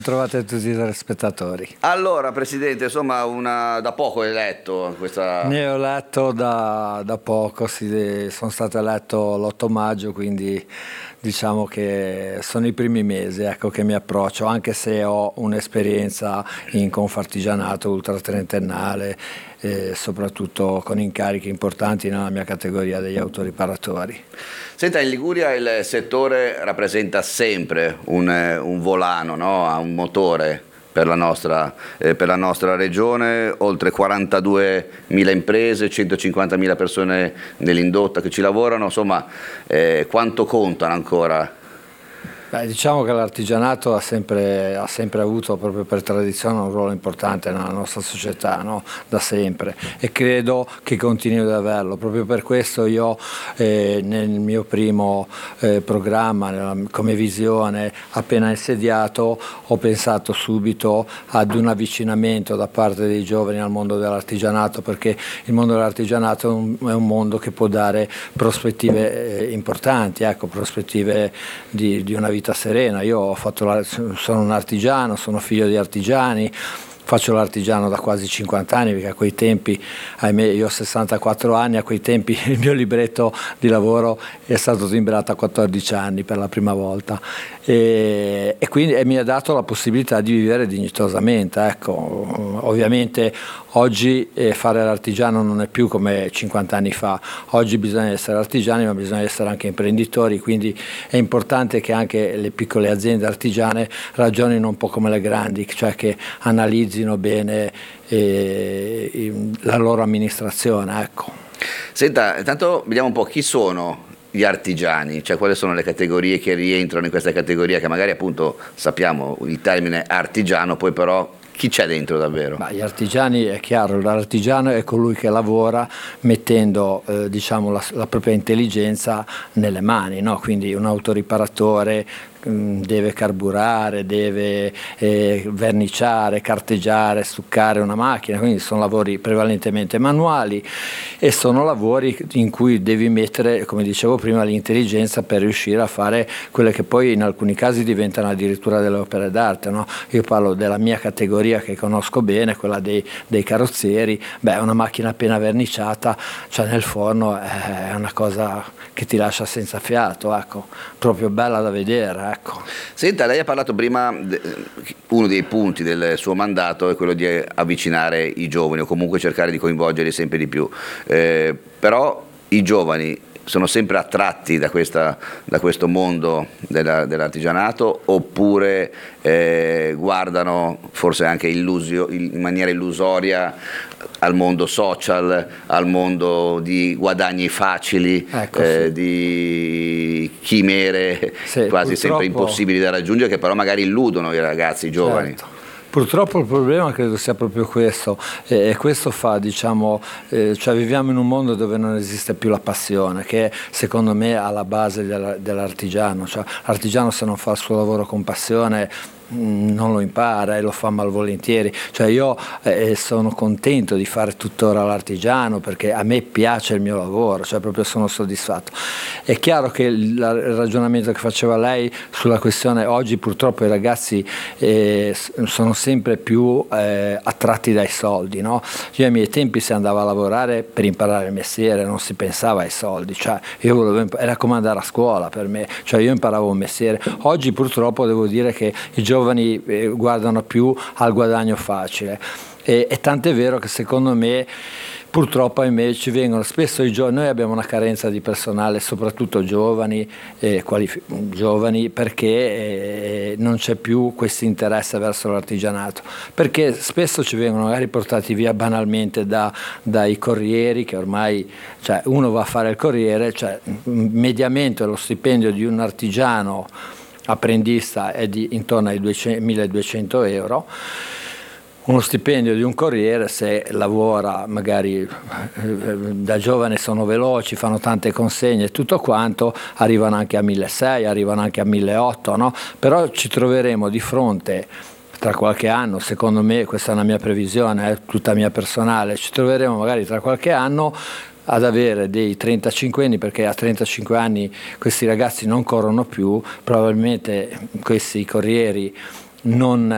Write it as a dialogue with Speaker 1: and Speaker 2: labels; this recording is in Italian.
Speaker 1: Trovate tutti i telespettatori.
Speaker 2: Allora, Presidente, insomma, da poco è eletto questa...
Speaker 1: Ne ho letto da poco, sono stato eletto l'8 maggio, quindi diciamo che sono i primi mesi, ecco, che mi approccio, anche se ho un'esperienza in Confartigianato ultratrentennale, soprattutto con incarichi importanti nella mia categoria degli autoriparatori.
Speaker 2: Senta, in Liguria il settore rappresenta sempre un volano, no? Ha un motore per la nostra regione, oltre 42.000 imprese, 150.000 persone nell'indotto che ci lavorano, insomma, quanto contano ancora?
Speaker 1: Beh, diciamo che l'artigianato ha sempre avuto, proprio per tradizione, un ruolo importante nella nostra società, no? Da sempre, e credo che continui ad averlo. Proprio per questo io nel mio primo programma, come visione, appena insediato, ho pensato subito ad un avvicinamento da parte dei giovani al mondo dell'artigianato, perché il mondo dell'artigianato è un mondo che può dare prospettive importanti, ecco, prospettive di una vita serena. Io sono un artigiano, sono figlio di artigiani, faccio l'artigiano da quasi 50 anni, perché a quei tempi, ahimè, io ho 64 anni, a quei tempi il mio libretto di lavoro è stato timbrato a 14 anni per la prima volta, e quindi mi ha dato la possibilità di vivere dignitosamente, ecco. Ovviamente oggi fare l'artigiano non è più come 50 anni fa, oggi bisogna essere artigiani, ma bisogna essere anche imprenditori, quindi è importante che anche le piccole aziende artigiane ragionino un po' come le grandi, cioè che analizzino bene la loro amministrazione, ecco.
Speaker 2: Senta, intanto vediamo un po' chi sono gli artigiani, cioè quali sono le categorie che rientrano in questa categoria, che magari appunto sappiamo il termine artigiano, poi però chi c'è dentro davvero?
Speaker 1: Ma gli artigiani, è chiaro, l'artigiano è colui che lavora mettendo diciamo la propria intelligenza nelle mani, no? Quindi un autoriparatore deve carburare, deve verniciare, carteggiare, stuccare una macchina, quindi sono lavori prevalentemente manuali e sono lavori in cui devi mettere, come dicevo prima, l'intelligenza per riuscire a fare quelle che poi in alcuni casi diventano addirittura delle opere d'arte, no? Io parlo della mia categoria che conosco bene, quella dei carrozzieri. Beh, una macchina appena verniciata, cioè nel forno, è una cosa che ti lascia senza fiato, ecco, proprio bella da vedere. Ecco.
Speaker 2: Senta, lei ha parlato prima, uno dei punti del suo mandato è quello di avvicinare i giovani o comunque cercare di coinvolgerli sempre di più, però i giovani sono sempre attratti da questo mondo dell'artigianato, oppure guardano forse anche in maniera illusoria al mondo social, al mondo di guadagni facili, ecco, sì, di chimere, sì, quasi sempre impossibili da raggiungere, che però magari illudono i ragazzi, i giovani.
Speaker 1: Certo. Purtroppo il problema credo sia proprio questo, e questo fa, diciamo, cioè viviamo in un mondo dove non esiste più la passione, che è, secondo me, alla base dell'artigiano. Cioè, l'artigiano, se non fa il suo lavoro con passione, non lo impara e lo fa malvolentieri. Cioè io sono contento di fare tuttora l'artigiano, perché a me piace il mio lavoro, cioè proprio sono soddisfatto. È chiaro che il ragionamento che faceva lei sulla questione, oggi purtroppo i ragazzi sono sempre più attratti dai soldi, no? Io ai miei tempi si andava a lavorare per imparare il mestiere, non si pensava ai soldi, cioè io volevo era come andare a scuola per me, cioè io imparavo un mestiere. Oggi purtroppo devo dire che i giovani guardano più al guadagno facile, e tant'è vero che secondo me purtroppo, ahimè, ci vengono spesso noi abbiamo una carenza di personale, soprattutto giovani, perché non c'è più questo interesse verso l'artigianato, perché spesso ci vengono magari portati via banalmente dai corrieri, che ormai, cioè, uno va a fare il corriere, cioè mediamente lo stipendio di un artigiano apprendista è di intorno ai 1.200 euro. Uno stipendio di un corriere, se lavora magari da giovane, sono veloci, fanno tante consegne e tutto quanto, arrivano anche a 1.600, arrivano anche a 1.800, no? Però ci troveremo di fronte, tra qualche anno, secondo me, questa è una mia previsione, è tutta mia personale, ci troveremo magari tra qualche anno ad avere dei 35 anni, perché a 35 anni questi ragazzi non corrono più, probabilmente questi corrieri non